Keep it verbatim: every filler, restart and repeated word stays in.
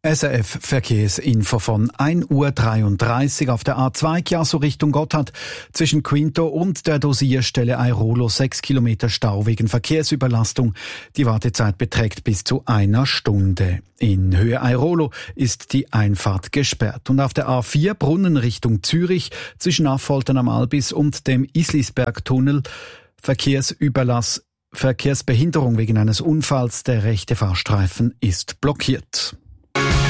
S R F Verkehrsinfo von ein Uhr dreiunddreißig auf der A zwei Chiasso Richtung Gotthard. Zwischen Quinto und der Dosierstelle Airolo sechs Kilometer Stau wegen Verkehrsüberlastung. Die Wartezeit beträgt bis zu einer Stunde. In Höhe Airolo ist die Einfahrt gesperrt. Und auf der A vier Brunnen Richtung Zürich zwischen Affoltern am Albis und dem Islisbergtunnel Verkehrsüberlass Verkehrsbehinderung wegen eines Unfalls. Der rechte Fahrstreifen ist blockiert.